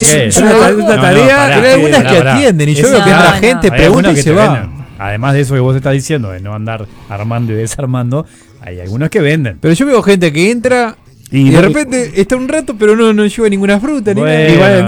es una tarea. Pero hay algunas que atienden y yo veo que entra gente, pregunta y se va. Además de eso que vos estás diciendo, de no andar armando y desarmando, hay algunos que venden. Pero yo veo gente que entra y de repente está un rato, pero no lleva ninguna fruta. Ni nada.